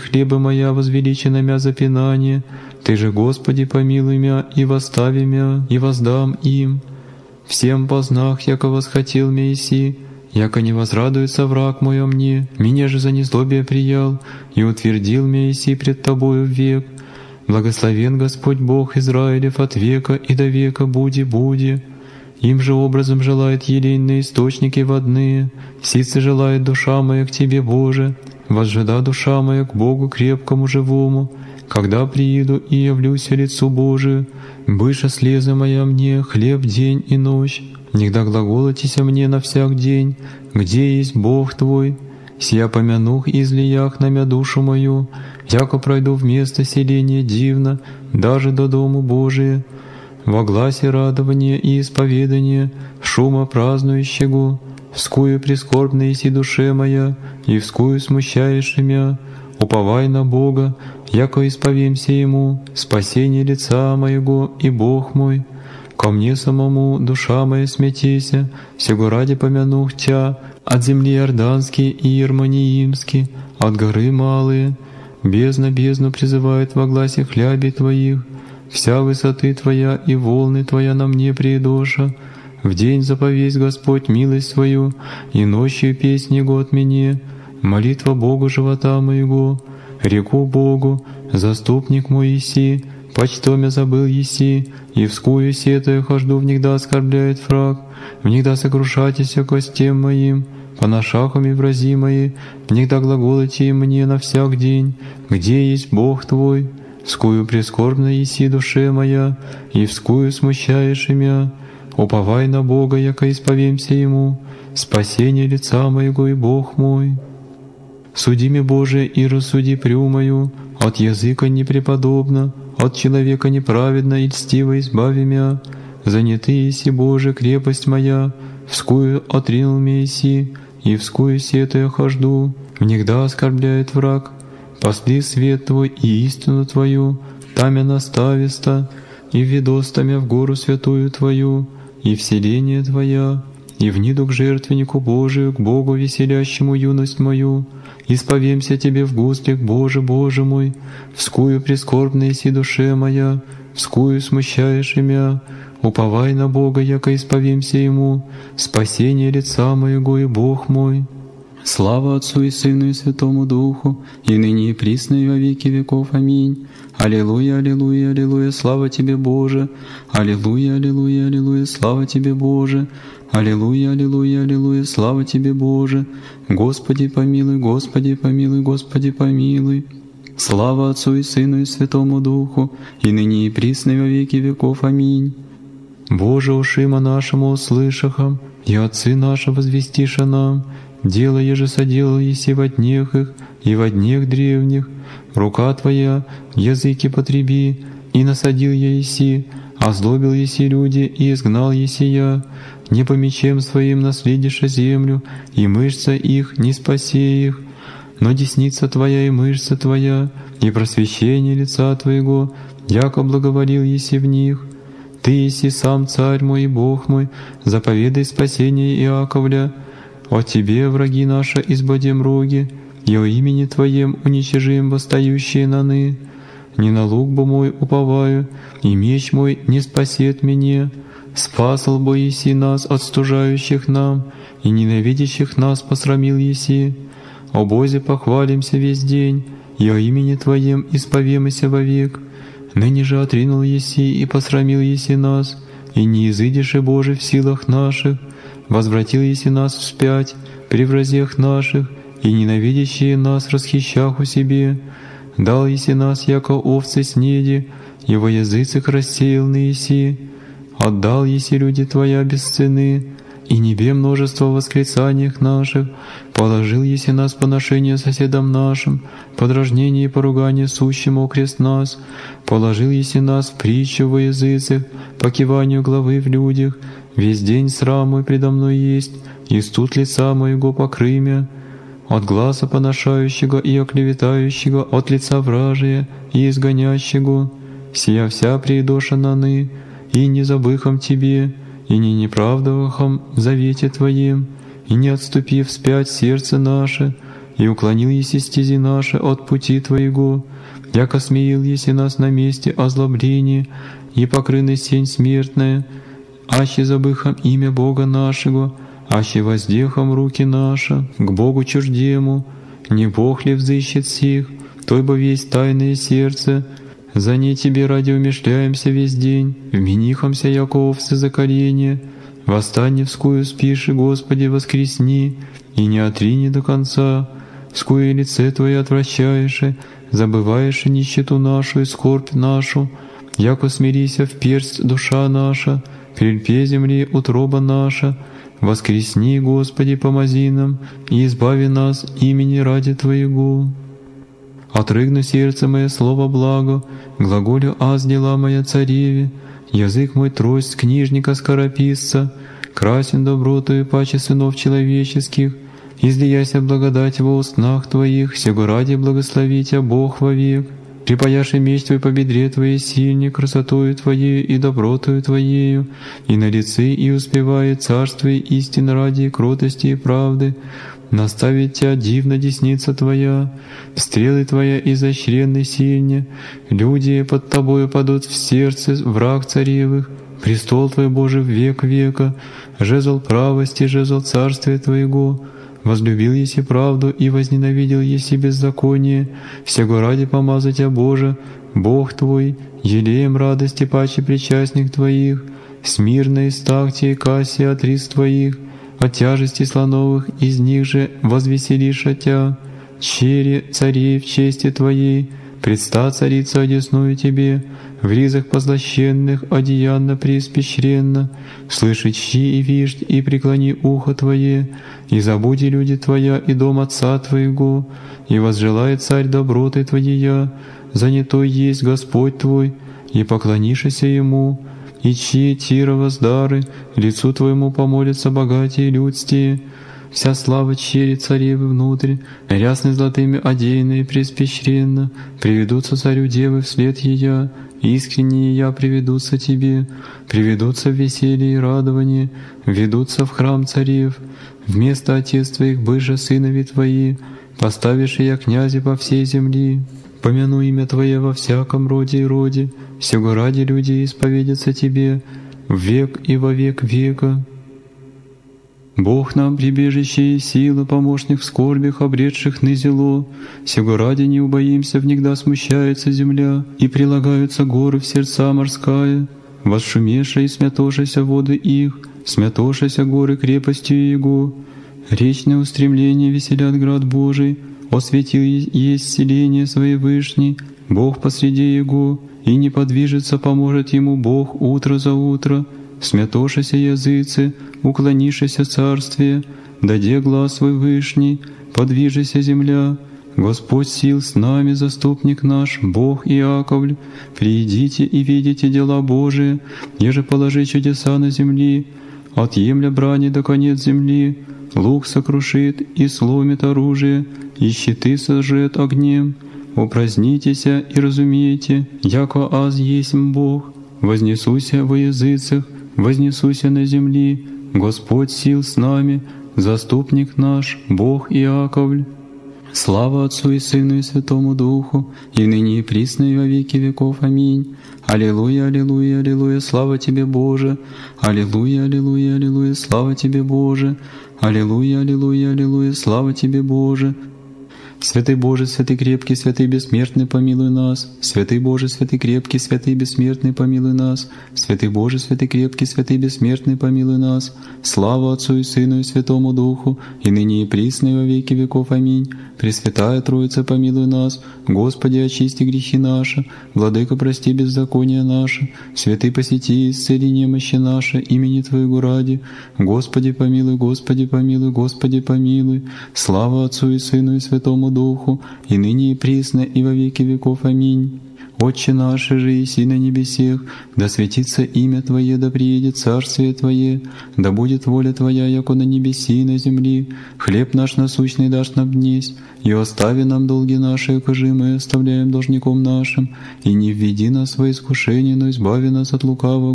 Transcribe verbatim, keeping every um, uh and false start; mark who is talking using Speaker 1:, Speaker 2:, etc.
Speaker 1: хлеба моя возвеличена мя запинание. Ты же, Господи, помилуй мя и восстави мя, и воздам им. Всем познах, яко восхотел мя иси, яко не возрадуется враг мой о мне, меня же за незлобие приял, и утвердил мя иси пред Тобою век. Благословен Господь Бог Израилев от века и до века буди-буди. Им же образом желает елейные источники водные, сицы желает душа моя к Тебе, Боже, возжида душа моя к Богу крепкому живому, когда прииду и явлюсь лицу Божию, быша слеза моя мне хлеб день и ночь, нигда глаголотися мне на всяк день, где есть Бог Твой, сия помянух и излиях на мя душу мою, яко пройду в место селения дивно, даже до дому Божия, во гласе радования и исповедания, шума празднующего, вскую прискорбна иси душе моя, и вскую смущаешь мя, уповай на Бога, яко исповемся Ему, спасение лица моего и Бог мой. Ко мне самому душа моя смятейся, сего ради помянух Тя, от земли Иорданский и Ермониимский, от горы малые, бездна бездну призывает во гласе хлябей Твоих, вся высоты Твоя и волны Твоя на мне приедоша. В день заповесть Господь милость свою, и ночью песнь Его от меня. Молитва Богу живота моего, реку Богу, заступник мой еси, почтом я забыл еси, и вскую сетая хожду, внегда оскорбляет враг, внегда сокрушатися костем моим, поношахами врази мои, внегда глаголоти мне на всяк день, где есть Бог Твой. Вскую прискорбна еси душе моя, и вскую смущаешь имя. Уповай на Бога, яко исповемся Ему, спасение лица моего и Бог мой. Суди ми, Боже, и рассуди прю мою, от языка непреподобно, от человека неправедно и льстиво избави мя. Занятый еси, Боже, крепость моя, вскую отринул мя еси, и вскую сетая хожду, внегда оскорбляет враг. Пошли свет Твой и истину Твою, тамя настависта, и введоста мя в гору святую Твою, и вселение Твоя, и вниду к жертвеннику Божию, к Богу веселящему юность мою, исповемся Тебе в гуслях, Боже, Боже мой, вскую прискорбна еси душе моя, вскую смущаешь имя, уповай на Бога, яко исповемся Ему, спасение лица моего и Бог мой. Слава Отцу и Сыну и Святому Духу, и ныне и присно и во веки веков. Аминь. Аллилуйя, аллилуйя, аллилуйя, слава Тебе, Боже! Аллилуйя, аллилуйя, аллилуйя, слава Тебе, Боже! Аллилуйя, аллилуйя, аллилуйя, слава Тебе, Боже! Господи помилуй, Господи помилуй, Господи помилуй! Слава Отцу и Сыну и Святому Духу, и ныне и присно и во веки веков. Аминь. Боже, ушима нашему услышахам, и Отцы наши возвестиша нам, дело еже соделал еси во днях их и во днях древних, рука Твоя языки потреби, и насадил я еси, озлобил еси люди, и изгнал еси я, не по мечем своим наследиша землю, и мышца их не спасе их, но десница Твоя и мышца Твоя, и просвещение лица Твоего, яко благоволил еси в них. Ты еси сам Царь мой и Бог мой, заповедай спасение Иаковля. О Тебе, враги наши, избадем роги, и о имени Твоем уничижим восстающие наны. Не на лук бы мой уповаю, и меч мой не спасет меня. Спасал бы еси нас от стужающих нам, и ненавидящих нас посрамил еси. О Бозе похвалимся весь день, и о имени Твоем исповемся вовек. Ныне же отринул еси и посрамил еси нас, и не изыдешь, Боже, в силах наших. Возвратил еси нас вспять при вразях наших, и ненавидящие нас расхищах у себе. Дал еси нас, яко овцы снеди, и во языцах рассеял на еси. Отдал еси люди Твоя без цены, и небе множество восклицаниях наших. Положил еси нас поношение соседам нашим, подражнение и поругание сущим окрест нас. Положил еси нас в притчу во языцах, по киванию главы в людях. Весь день срам мой предо мной есть, и студ лица моего покрый мя. От глаза поношающего и оклеветающего, от лица вражия и изгонящего. Сия вся приедоша наны, и не забыхом Тебе, и не неправдовахом в завете Твоем, и не отступив вспять сердце наше, и уклонил еси стези наши от пути Твоего, яко смеял еси нас на месте озлобления, и покрыны сень смертная, аще забыхом имя Бога нашего, аще воздехом руки наша к Богу чуждему, не Бог ли взыщет сих, той бы весь тайное сердце, за ней Тебе ради умешляемся весь день, вменихомся, яко овцы за колени, восстань вскую спиши, Господи, воскресни, и не отрини до конца, ское лице Твое отвращаешь, забываешь нищету нашу и скорбь нашу, яко смирися в персть душа наша, прельпе земли утроба наша, воскресни, Господи, помози нам, и избави нас имени ради Твоего. Отрыгну сердце мое слово благо, глаголю аз дела моя цареве, язык мой трость книжника скорописца, красен добротою паче сынов человеческих, излияся благодать во устнах Твоих, сего ради благослови Тя Бог вовек. Припаяши меч Твой по бедре Твоей сильне, красотою Твоею и добротою Твоею, и на лице и успевает царствие истины ради кротости и правды, наставит Тя дивно десница Твоя, стрелы Твоя изощренны сильне, люди под Тобою падут в сердце враг царевых, престол Твой Божий в век века, жезл правости, жезл царствия Твоего. Возлюбил еси правду и возненавидел еси беззаконие, всего ради помазать Тя Боже, Бог Твой, елеем радости паче причастник Твоих, смирно истахте и кассе от рис Твоих, от тяжести слоновых из них же возвеселиша Тя, чере царей в чести Твоей, предста царица одесную Тебе, в ризах позлощенных одеянно преиспещренно, слыши щи и виждь, и преклони ухо Твое, и забуди люди Твоя и дом Отца Твоего, и возжелает Царь доброты Твоея, занятой есть Господь Твой, и поклонишься Ему, и чьи тира воздары, лицу Твоему помолятся богатые людстие, вся слава чери царевы внутрь, рясны золотыми одеянные преиспещренно, приведутся царю девы вслед ея, искренние я приведутся Тебе, приведутся в веселье и радование, ведутся в храм царев, вместо отец Твоих быже сынови Твои, поставишь я князи по всей земли. Помяну имя Твое во всяком роде и роде, сего ради люди исповедятся Тебе в век и во век века. Бог нам прибежище и сила, помощник в скорбях, обретших нызело, сего ради не убоимся, внегда смущается земля, и прилагаются горы в сердца морская, восшумеша и смятошася воды их, смятошася горы крепостью Его. Речное устремление веселят град Божий, осветил есть селение Своей вышней, Бог посреди Его, и не подвижется, поможет Ему Бог утро за утро. Смятошися языцы, уклонишися царствие, даде глаз свой вышний, подвижися земля. Господь сил с нами, заступник наш, Бог Иаковль, приидите и видите дела Божии, еже положи чудеса на земли, отъемля брани до конец земли, лук сокрушит и сломит оружие, и щиты сожжет огнем. Упразднитеся и разумейте, яко аз есмь Бог, вознесуся во языцах, вознесуся на земли, Господь сил с нами, заступник наш, Бог Иаковль. Слава Отцу и Сыну и Святому Духу, и ныне и присно и во веки веков. Аминь. Аллилуйя, аллилуйя, аллилуйя, слава Тебе, Боже! Аллилуйя, аллилуйя, аллилуйя, слава Тебе, Боже! Аллилуйя, аллилуйя, аллилуйя, слава Тебе, Боже! Святый Боже, святый крепкий, святый бессмертный, помилуй нас. Святый Боже, святый крепкий, святый бессмертный, помилуй нас. Святый Боже, святый крепкий, святый бессмертный, помилуй нас. Слава Отцу и Сыну и Святому Духу, и ныне и присно и во веки веков. Аминь. Пресвятая Троица, помилуй нас. Господи, очисти грехи наши. Владыка, прости беззакония наши. Святый, посети и исцели немощи наши, имени Твоего ради. Господи, помилуй, Господи, помилуй, Господи, помилуй. Слава Отцу и Сыну и Святому Духу, и ныне и присно и во веки веков. Аминь. Отче наш, же еси на небесех, да светится имя Твое, да приедет царствие Твое, да будет воля Твоя, яко на небеси и на земли. Хлеб наш насущный дашь нам днесь, и остави нам долги наши, якоже мы оставляем должником нашим, и не введи нас во искушение, но избави нас от лукавого.